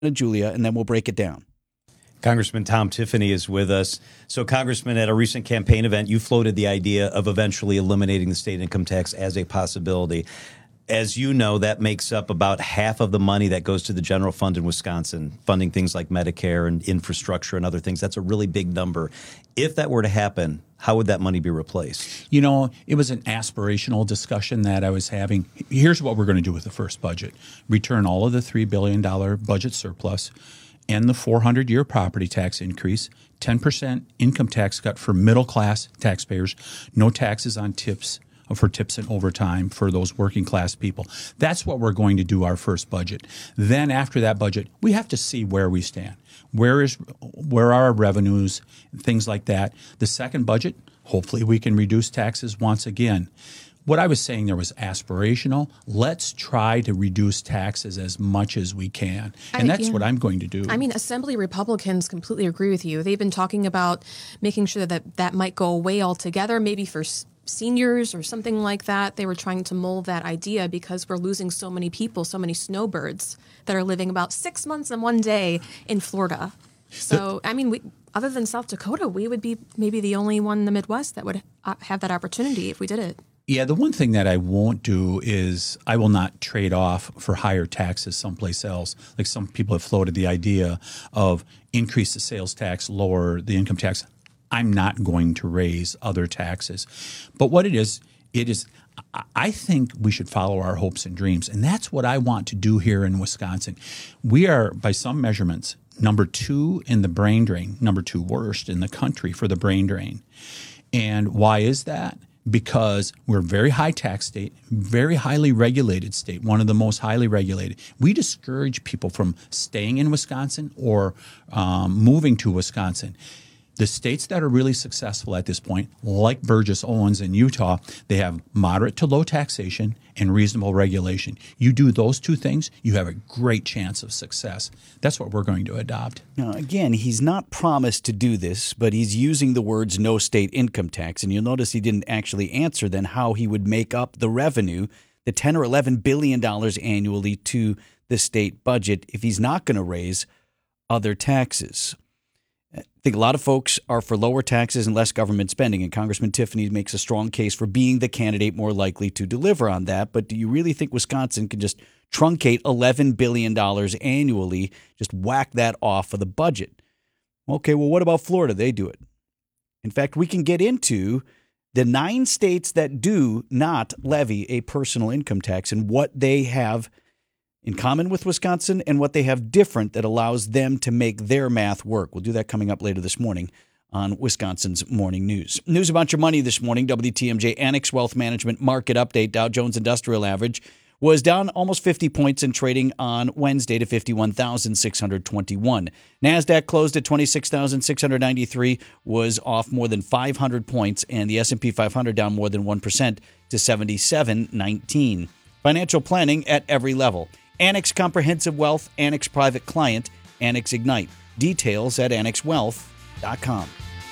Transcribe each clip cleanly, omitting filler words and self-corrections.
Julia, and then we'll break it down. Congressman Tom Tiffany is with us. So, Congressman, at a recent campaign event, you floated the idea of eventually eliminating the state income tax as a possibility. As you know, that makes up about half of the money that goes to the general fund in Wisconsin, funding things like Medicare and infrastructure and other things. That's a really big number. If that were to happen, how would that money be replaced? You know, it was an aspirational discussion that I was having. Here's what we're going to do with the first budget. Return all of the $3 billion budget surplus and the 400-year property tax increase, 10% income tax cut for middle-class taxpayers, no taxes on tips for tips and overtime for those working class people. That's what we're going to do our first budget. Then after that budget, we have to see where we stand. Where are our revenues, things like that. The second budget, hopefully we can reduce taxes once again. What I was saying there was aspirational. Let's try to reduce taxes as much as we can. And that's what I'm going to do. I mean, Assembly Republicans completely agree with you. They've been talking about making sure that that might go away altogether, maybe for seniors or something like that. They were trying to mold that idea because we're losing so many people, so many snowbirds that are living about 6 months and 1 day in Florida. So, I mean, other than South Dakota, we would be maybe the only one in the Midwest that would have that opportunity if we did it. Yeah, the one thing that I won't do is I will not trade off for higher taxes someplace else. Like some people have floated the idea of increase the sales tax, lower the income tax. I'm not going to raise other taxes. But what it is, I think we should follow our hopes and dreams. And that's what I want to do here in Wisconsin. We are, by some measurements, number 2 in the brain drain, number 2 worst in the country for the brain drain. And why is that? Because we're a very high tax state, very highly regulated state, one of the most highly regulated. We discourage people from staying in Wisconsin or moving to Wisconsin. The states that are really successful at this point, like Burgess Owens in Utah, they have moderate to low taxation and reasonable regulation. You do those two things, you have a great chance of success. That's what we're going to adopt. Now, again, he's not promised to do this, but he's using the words no state income tax. And you'll notice he didn't actually answer then how he would make up the revenue, the $10 or $11 billion annually to the state budget if he's not going to raise other taxes. I think a lot of folks are for lower taxes and less government spending, and Congressman Tiffany makes a strong case for being the candidate more likely to deliver on that. But do you really think Wisconsin can just truncate $11 billion annually, just whack that off of the budget? Okay, well, what about Florida? They do it. In fact, we can get into the 9 states that do not levy a personal income tax and what they have in common with Wisconsin and what they have different that allows them to make their math work. We'll do that coming up later this morning on Wisconsin's Morning News. News about your money this morning, WTMJ Annex Wealth Management Market Update. Dow Jones Industrial Average was down almost 50 points in trading on Wednesday to 51,621. NASDAQ closed at 26,693, was off more than 500 points, and the S&P 500 down more than 1% to 7719. Financial planning at every level. Annex Comprehensive Wealth, Annex Private Client, Annex Ignite. Details at annexwealth.com.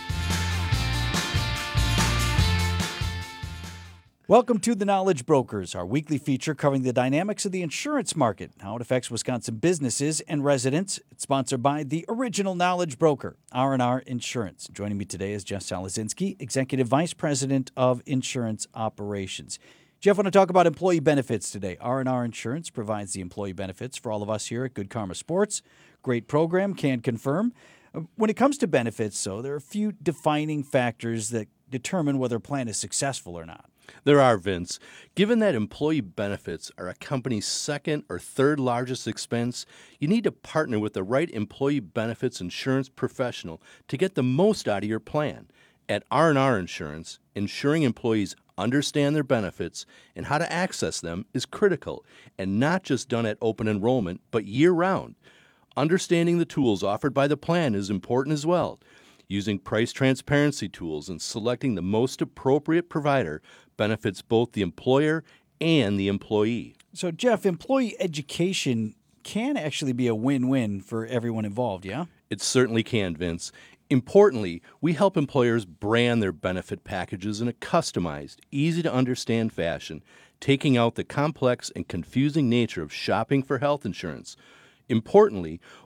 Welcome to The Knowledge Brokers, our weekly feature covering the dynamics of the insurance market, how it affects Wisconsin businesses and residents. It's sponsored by the original Knowledge Broker, R&R Insurance. Joining me today is Jeff Salazinski, Executive Vice President of Insurance Operations. Jeff, I want to talk about employee benefits today. R&R Insurance provides the employee benefits for all of us here at Good Karma Sports. Great program, can confirm. When it comes to benefits, though, there are a few defining factors that determine whether a plan is successful or not. There are, Vince. Given that employee benefits are a company's second or third largest expense, you need to partner with the right employee benefits insurance professional to get the most out of your plan. At R&R Insurance, ensuring employees understand their benefits and how to access them is critical, and not just done at open enrollment, but year-round. Understanding the tools offered by the plan is important as well. Using price transparency tools and selecting the most appropriate provider benefits both the employer and the employee. So, Jeff, employee education can actually be a win-win for everyone involved, yeah? It certainly can, Vince. Importantly, we help employers brand their benefit packages in a customized, easy-to-understand fashion, taking out the complex and confusing nature of shopping for health insurance. Importantly,